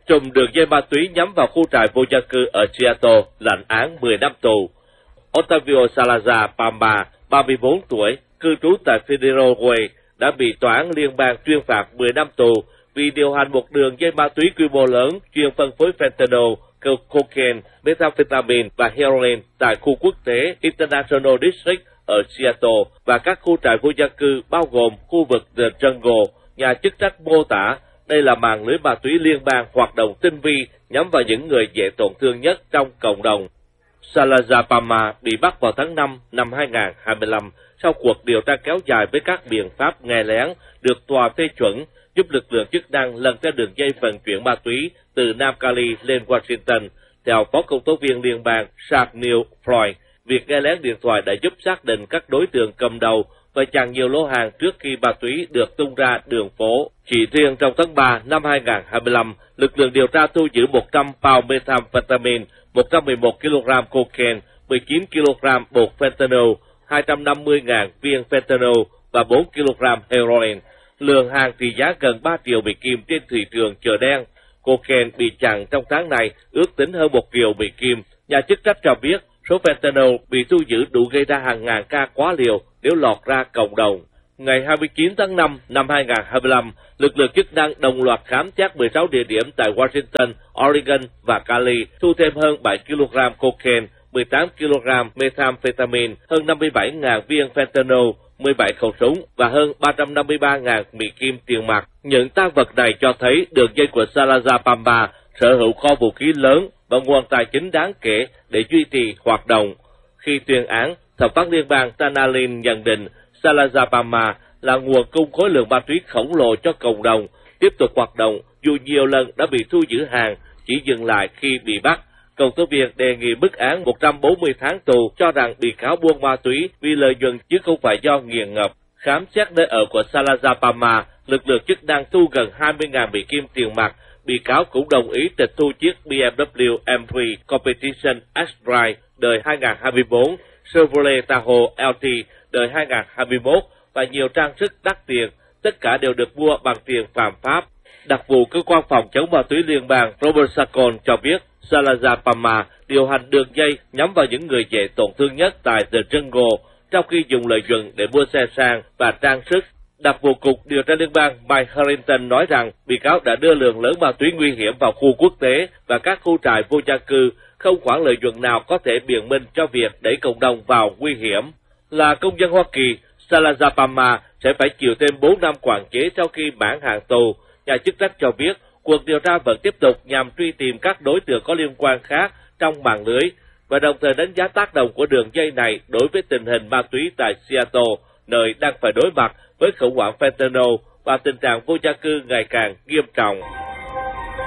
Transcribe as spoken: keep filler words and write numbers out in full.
trùm đường dây ma túy nhắm vào khu trại vô gia cư ở Seattle lãnh án mười năm tù. Otavio Salazar Pama, ba mươi bốn tuổi, cư trú tại Federal Way, đã bị tòa án liên bang tuyên phạt mười năm tù vì điều hành một đường dây ma túy quy mô lớn chuyên phân phối fentanyl, cocaine, methamphetamine và heroin tại khu quốc tế International District ở Seattle và các khu trại vô gia cư bao gồm khu vực The Jungle. Nhà chức trách mô tả đây là mạng lưới ma túy liên bang hoạt động tinh vi nhắm vào những người dễ tổn thương nhất trong cộng đồng. Salazar Pama bị bắt vào tháng năm năm hai nghìn không trăm hai mươi lăm sau cuộc điều tra kéo dài với các biện pháp nghe lén được tòa phê chuẩn, giúp lực lượng chức năng lần theo đường dây vận chuyển ma túy từ Nam Cali lên Washington. Theo Phó Công tố viên liên bang Charles Neil Floyd, việc nghe lén điện thoại đã giúp xác định các đối tượng cầm đầu và chặn nhiều lô hàng trước khi ma túy được tung ra đường phố. Chỉ riêng trong tháng ba năm hai nghìn không trăm hai mươi lăm, lực lượng điều tra thu giữ một trăm pound methamphetamine, một trăm mười một ki lô gam cocaine, mười chín ki lô gam bột fentanyl, hai trăm năm mươi nghìn viên fentanyl và bốn ki lô gam heroin. Lượng hàng trị giá gần ba triệu Mỹ Kim trên thị trường chợ đen. Cocaine bị chặn trong tháng này ước tính hơn một triệu Mỹ Kim. Nhà chức trách cho biết số fentanyl bị thu giữ đủ gây ra hàng ngàn ca quá liều nếu lọt ra cộng đồng. Ngày hai mươi chín tháng năm năm hai nghìn không trăm hai mươi lăm, lực lượng chức năng đồng loạt khám xét mười sáu địa điểm tại Washington, Oregon và Cali, thu thêm hơn bảy ki lô gam cocaine, mười tám ki lô gam methamphetamine, hơn năm mươi bảy nghìn viên fentanyl, mười bảy khẩu súng và hơn ba trăm năm mươi ba nghìn Mỹ Kim tiền mặt. Những tang vật này cho thấy đường dây của Salazar Pama sở hữu kho vũ khí lớn và nguồn tài chính đáng kể để duy trì hoạt động. Khi tuyên án, thẩm phán liên bang Tanalin nhận định Salazar Pama là nguồn cung khối lượng ma túy khổng lồ cho cộng đồng, tiếp tục hoạt động dù nhiều lần đã bị thu giữ hàng, chỉ dừng lại khi bị bắt. Công tố viên đề nghị mức án một trăm bốn mươi tháng tù, cho rằng bị cáo buôn ma túy vì lợi nhuận chứ không phải do nghiện ngập. Khám xét nơi ở của Salazar Pama, lực lượng chức năng thu gần hai mươi nghìn Mỹ Kim tiền mặt. Bị cáo cũng đồng ý tịch thu chiếc B M W M ba Competition X-Drive đời hai nghìn không trăm hai mươi bốn, Chevrolet Tahoe L T đời hai nghìn không trăm hai mươi mốt và nhiều trang sức đắt tiền, tất cả đều được mua bằng tiền phạm pháp. Đặc vụ cơ quan phòng chống ma túy liên bang Robert Sacon cho biết Salazar Pama điều hành đường dây nhắm vào những người dễ tổn thương nhất tại The Jungle, trong khi dùng lợi nhuận để mua xe sang và trang sức. Đặc vụ cục điều tra liên bang Mike Harrington nói rằng bị cáo đã đưa lượng lớn ma túy nguy hiểm vào khu quốc tế và các khu trại vô gia cư, không khoản lợi nhuận nào có thể biện minh cho việc đẩy cộng đồng vào nguy hiểm. Là công dân Hoa Kỳ, Salazar Pama sẽ phải chịu thêm bốn năm quản chế sau khi mãn hạn tù. Nhà chức trách cho biết cuộc điều tra vẫn tiếp tục nhằm truy tìm các đối tượng có liên quan khác trong mạng lưới và đồng thời đánh giá tác động của đường dây này đối với tình hình ma túy tại Seattle, nơi đang phải đối mặt với khủng hoảng fentanyl và tình trạng vô gia cư ngày càng nghiêm trọng.